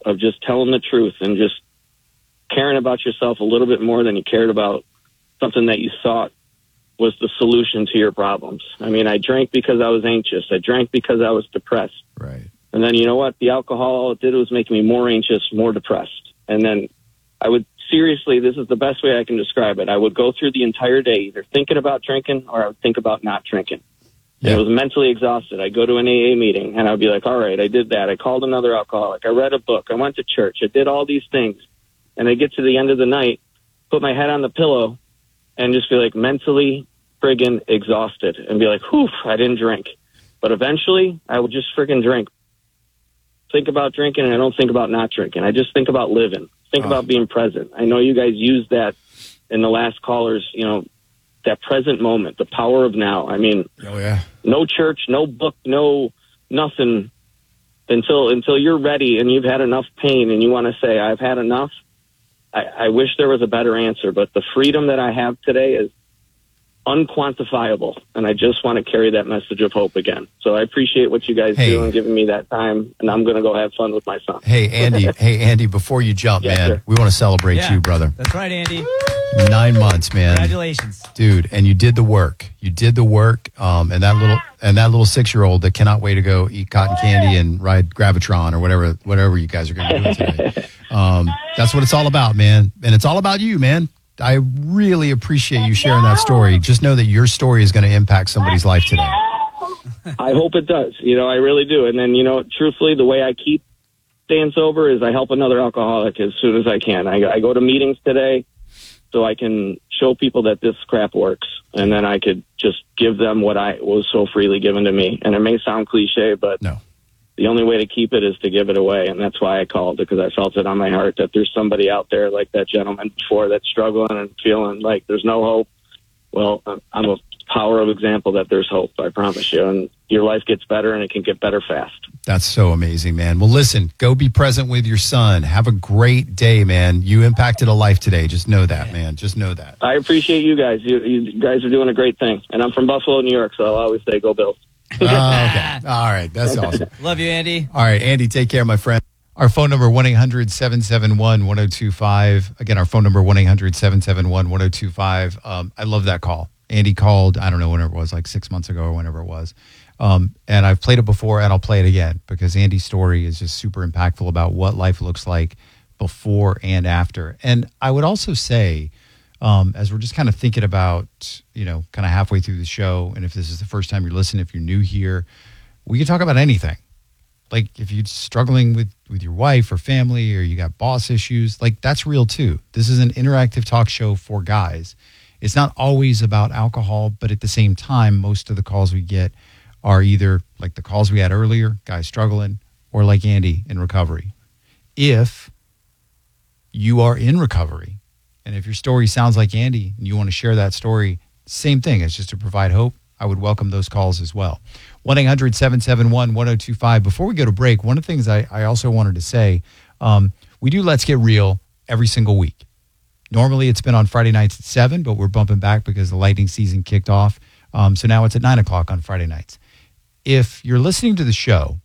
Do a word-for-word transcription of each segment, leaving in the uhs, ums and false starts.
of just telling the truth and just caring about yourself a little bit more than you cared about something that you thought was the solution to your problems. I mean, I drank because I was anxious. I drank because I was depressed. Right. And then, you know what? The alcohol, all it did was make me more anxious, more depressed. And then I would, seriously, this is the best way I can describe it. I would go through the entire day either thinking about drinking or I would think about not drinking. Yeah. And I was mentally exhausted. I'd go to an A A meeting and I'd be like, all right, I did that. I called another alcoholic. I read a book. I went to church. I did all these things. And I'd get to the end of the night, put my head on the pillow and just be like mentally friggin' exhausted and be like, whew, I didn't drink. But eventually I would just friggin' drink. Think about drinking and I don't think about not drinking. I just think about living. Think oh. about being present. I know you guys used that in the last callers, you know, that present moment, the power of now. I mean, oh, yeah. no church, no book, no nothing until until you're ready and you've had enough pain and you want to say, I've had enough. I, I wish there was a better answer, but the freedom that I have today is unquantifiable, and I just want to carry that message of hope again. So I appreciate what you guys hey. do and giving me that time, and I'm going to go have fun with my son. Hey, Andy. hey, Andy, before you jump, yeah, man, sure. we want to celebrate yeah, you, brother. That's right, Andy. Nine months, man. Congratulations, dude! And you did the work. You did the work. Um, and that little and that little six year old that cannot wait to go eat cotton candy and ride Gravitron or whatever whatever you guys are going to do today. Um, that's what it's all about, man. And it's all about you, man. I really appreciate you sharing that story. Just know that your story is going to impact somebody's life today. I hope it does. You know, I really do. And then, you know, truthfully, the way I keep staying sober is I help another alcoholic as soon as I can. I, I go to meetings today so I can show people that this crap works. And then I could just give them what I was so freely given to me. And it may sound cliche, but no. The only way to keep it is to give it away. And that's why I called, because I felt it on my heart that there's somebody out there like that gentleman before that's struggling and feeling like there's no hope. Well, I'm a power of example that there's hope, I promise you. And your life gets better and it can get better fast. That's so amazing, man. Well, listen, go be present with your son. Have a great day, man. You impacted a life today. Just know that, man. Just know that. I appreciate you guys. You, you guys are doing a great thing. And I'm from Buffalo, New York, so I'll always say go Bills. Oh, okay. All right. That's awesome. Love you, Andy. All right, Andy, take care, my friend. Our phone number, one eight hundred seven seven one one zero two five. Again, our phone number, one eight hundred seven seven one one zero two five. Um, I love that call. Andy called, I don't know, whenever it was, like six months ago or whenever it was. Um, and I've played it before, and I'll play it again, because Andy's story is just super impactful about what life looks like before and after. And I would also say, Um, as we're just kind of thinking about, you know, kind of halfway through the show, and if this is the first time you're listening, if you're new here, we can talk about anything. Like if you're struggling with, with your wife or family, or you got boss issues, like that's real too. This is an interactive talk show for guys. It's not always about alcohol, but at the same time, most of the calls we get are either like the calls we had earlier, guys struggling, or like Andy in recovery. If you are in recovery, and if your story sounds like Andy and you want to share that story, same thing. It's just to provide hope. I would welcome those calls as well. one eight hundred seven seven one one zero two five. Before we go to break, one of the things I, I also wanted to say, um, we do Let's Get Real every single week. Normally it's been on Friday nights at seven, but we're bumping back because the Lightning season kicked off. Um, so now it's at nine o'clock on Friday nights. If you're listening to the show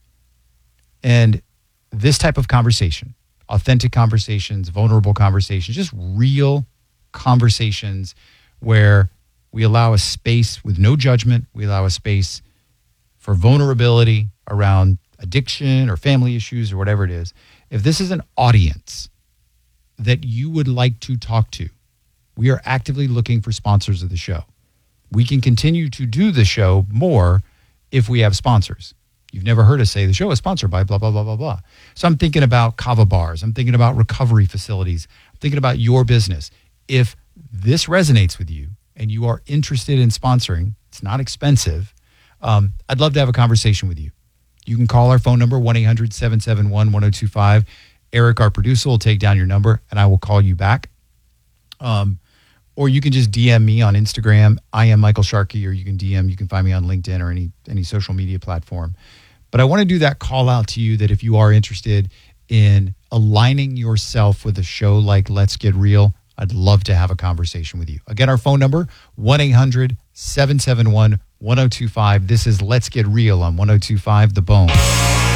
and this type of conversation, authentic conversations, vulnerable conversations, just real conversations where we allow a space with no judgment. We allow a space for vulnerability around addiction or family issues or whatever it is. If this is an audience that you would like to talk to, we are actively looking for sponsors of the show. We can continue to do the show more if we have sponsors. You've never heard us say the show is sponsored by blah, blah, blah, blah, blah. So I'm thinking about kava bars. I'm thinking about recovery facilities. I'm thinking about your business. If this resonates with you and you are interested in sponsoring, it's not expensive. Um, I'd love to have a conversation with you. You can call our phone number, one eight hundred seven seven one one zero two five. Eric, our producer, will take down your number and I will call you back. Um, or you can just D M me on Instagram. I am Michael Sharkey, or you can D M, you can find me on LinkedIn or any, any social media platform. But I want to do that call out to you that if you are interested in aligning yourself with a show like Let's Get Real, I'd love to have a conversation with you. Again, our phone number, one eight hundred seven seven one one zero two five. This is Let's Get Real on one oh two five The Bone.